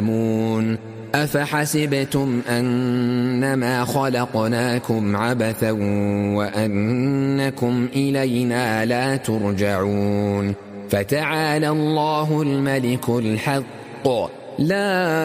أفحسبتم أنما خلقناكم عبثا وأنكم إلينا لا ترجعون فتعالى الله الملك الحق لا